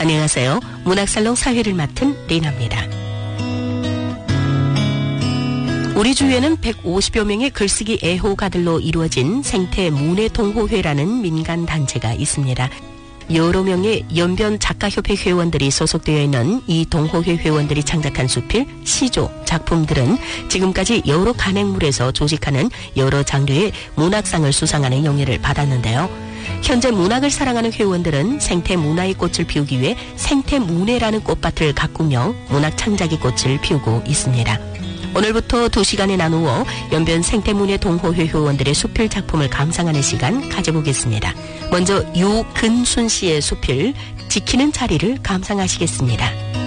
안녕하세요. 문학살롱 사회를 맡은 리나입니다. 우리 주위에는 150여 명의 글쓰기 애호가들로 이루어진 생태문해동호회라는 민간단체가 있습니다. 여러 명의 연변 작가협회 회원들이 소속되어 있는 이 동호회 회원들이 창작한 수필, 시조, 작품들은 지금까지 여러 간행물에서 조직하는 여러 장르의 문학상을 수상하는 영예를 받았는데요. 현재 문학을 사랑하는 회원들은 생태문화의 꽃을 피우기 위해 생태문해라는 꽃밭을 가꾸며 문학 창작의 꽃을 피우고 있습니다. 오늘부터 2시간에 나누어 연변 생태문해 동호회 회원들의 수필 작품을 감상하는 시간 가져보겠습니다. 먼저 유근순 씨의 수필 지키는 자리를 감상하시겠습니다.